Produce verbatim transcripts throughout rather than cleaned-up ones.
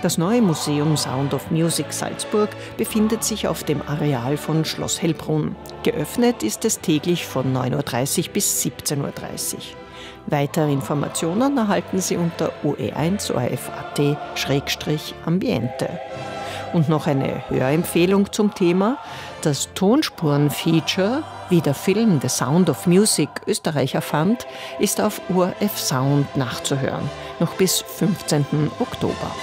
Das neue Museum Sound of Music Salzburg befindet sich auf dem Areal von Schloss Hellbrunn. Geöffnet ist es täglich von neun Uhr dreißig bis siebzehn Uhr dreißig. Weitere Informationen erhalten Sie unter o e eins o r f punkt a t Schrägstrich Ambiente. Und noch eine Hörempfehlung zum Thema. Das Tonspuren-Feature, wie der Film The Sound of Music Österreich erfand, ist auf O R F Sound nachzuhören, noch bis fünfzehnten Oktober.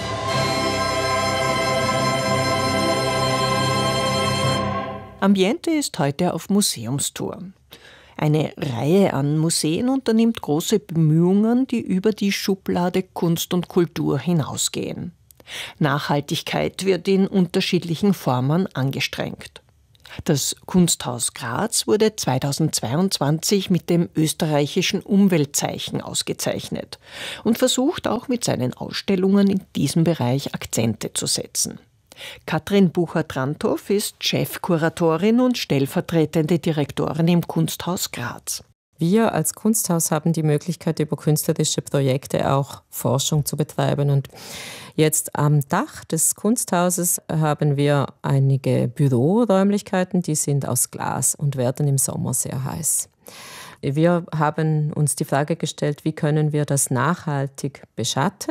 Ambiente ist heute auf Museumstour. Eine Reihe an Museen unternimmt große Bemühungen, die über die Schublade Kunst und Kultur hinausgehen. Nachhaltigkeit wird in unterschiedlichen Formen angestrengt. Das Kunsthaus Graz wurde zweitausendzweiundzwanzig mit dem österreichischen Umweltzeichen ausgezeichnet und versucht auch mit seinen Ausstellungen in diesem Bereich Akzente zu setzen. Katrin Bucher-Tranthoff ist Chefkuratorin und stellvertretende Direktorin im Kunsthaus Graz. Wir als Kunsthaus haben die Möglichkeit, über künstlerische Projekte auch Forschung zu betreiben. Und jetzt am Dach des Kunsthauses haben wir einige Büroräumlichkeiten, die sind aus Glas und werden im Sommer sehr heiß. Wir haben uns die Frage gestellt, wie können wir das nachhaltig beschatten?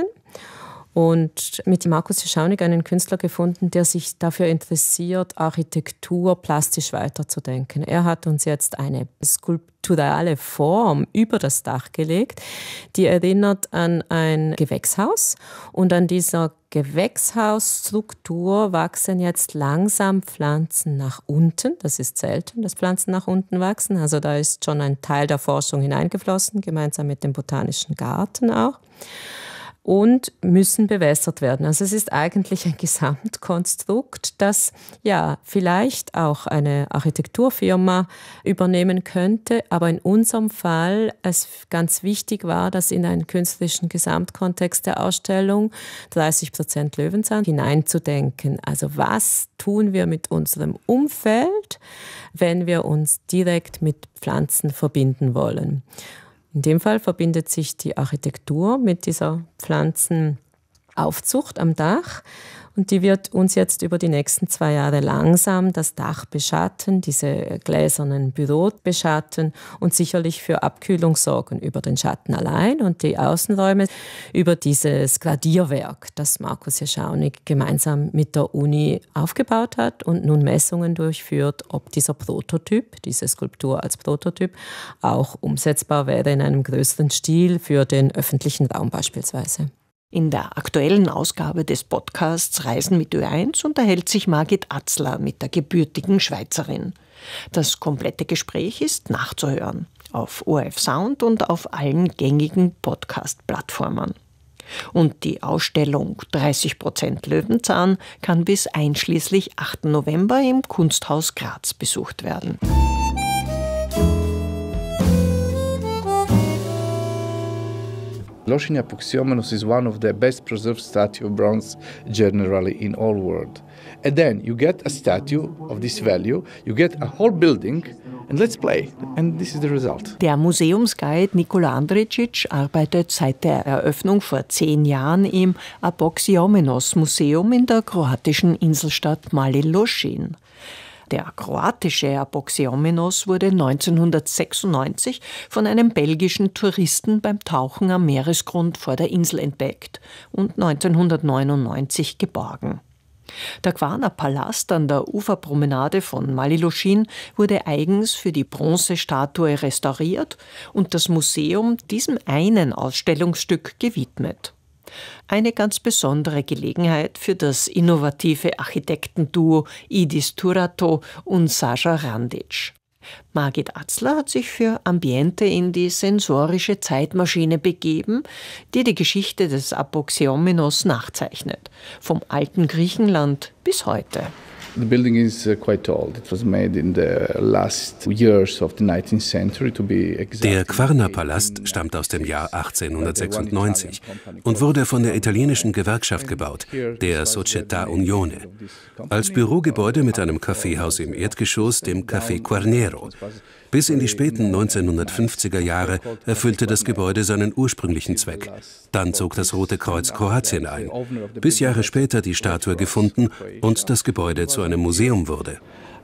Und mit Markus Jeschaunig einen Künstler gefunden, der sich dafür interessiert, Architektur plastisch weiterzudenken. Er hat uns jetzt eine skulpturale Form über das Dach gelegt, die erinnert an ein Gewächshaus. Und an dieser Gewächshausstruktur wachsen jetzt langsam Pflanzen nach unten. Das ist selten, dass Pflanzen nach unten wachsen. Also da ist schon ein Teil der Forschung hineingeflossen, gemeinsam mit dem Botanischen Garten auch. Und müssen bewässert werden. Also es ist eigentlich ein Gesamtkonstrukt, das ja vielleicht auch eine Architekturfirma übernehmen könnte, aber in unserem Fall es ganz wichtig war, dass in einen künstlerischen Gesamtkontext der Ausstellung dreißig Prozent Löwenzahn hineinzudenken. Also was tun wir mit unserem Umfeld, wenn wir uns direkt mit Pflanzen verbinden wollen? In dem Fall verbindet sich die Architektur mit dieser Pflanzenaufzucht am Dach und die wird uns jetzt über die nächsten zwei Jahre langsam das Dach beschatten, diese gläsernen Büros beschatten und sicherlich für Abkühlung sorgen über den Schatten allein und die Außenräume über dieses Gradierwerk, das Markus Jeschaunig gemeinsam mit der Uni aufgebaut hat und nun Messungen durchführt, ob dieser Prototyp, diese Skulptur als Prototyp, auch umsetzbar wäre in einem größeren Stil für den öffentlichen Raum beispielsweise. In der aktuellen Ausgabe des Podcasts Reisen mit Ö eins unterhält sich Margit Atzler mit der gebürtigen Schweizerin. Das komplette Gespräch ist nachzuhören auf O R F Sound und auf allen gängigen Podcast-Plattformen. Und die Ausstellung dreißig Prozent Löwenzahn kann bis einschließlich achten November im Kunsthaus Graz besucht werden. Loschin Apoxyomenos is one of the best preserved statue of bronze generally in all world. And then you get a statue of this value, you get a whole building, and let's play. And this is the result. Der Museumsguide Nikola Andricic arbeitet seit der Eröffnung vor zehn Jahren im Apoxyomenos-Museum in der kroatischen Inselstadt Mali Lošinj. Der kroatische Apoxyomenos wurde neunzehnhundertsechsundneunzig von einem belgischen Touristen beim Tauchen am Meeresgrund vor der Insel entdeckt und neunzehnhundertneunundneunzig geborgen. Der Gwarner Palast an der Uferpromenade von Mali Lošinj wurde eigens für die Bronzestatue restauriert und das Museum diesem einen Ausstellungsstück gewidmet. Eine ganz besondere Gelegenheit für das innovative Architektenduo Idis Turato und Sascha Randic. Margit Atzler hat sich für Ambiente in die sensorische Zeitmaschine begeben, die die Geschichte des Apoxyomenos nachzeichnet, vom alten Griechenland bis heute. The building is uh, quite old. It was made in the last years of the nineteenth century to be exact. Der Quarner-Palast stammt aus dem Jahr achtzehnhundertsechsundneunzig und wurde von der italienischen Gewerkschaft gebaut, der Società Unione, als Bürogebäude mit einem Kaffeehaus im Erdgeschoss, dem Café Quarnero. Bis in die späten neunzehnhundertfünfziger Jahre erfüllte das Gebäude seinen ursprünglichen Zweck. Dann zog das Rote Kreuz Kroatien ein, bis Jahre später die Statue gefunden und das Gebäude zu einem Museum wurde.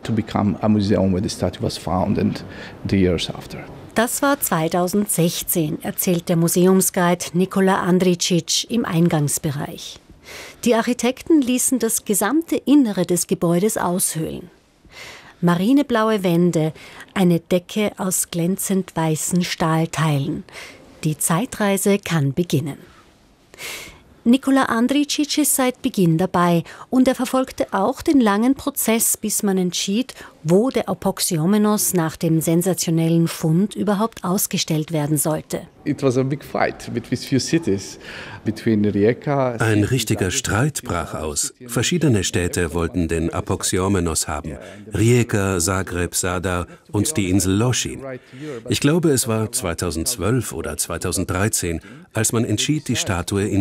Das war zweitausendsechzehn, erzählt der Museumsguide Nikola Andricic im Eingangsbereich. Die Architekten ließen das gesamte Innere des Gebäudes aushöhlen. Marineblaue Wände, eine Decke aus glänzend weißen Stahlteilen. Die Zeitreise kann beginnen. Nikola Andricic ist seit Beginn dabei und er verfolgte auch den langen Prozess, bis man entschied, wo der Apoxyomenos nach dem sensationellen Fund überhaupt ausgestellt werden sollte. Ein richtiger Streit brach aus. Verschiedene Städte wollten den Apoxyomenos haben. Rijeka, Zagreb, Zadar und die Insel Lošinj. Ich glaube, es war zweitausendzwölf oder zweitausenddreizehn, als man entschied, die Statue in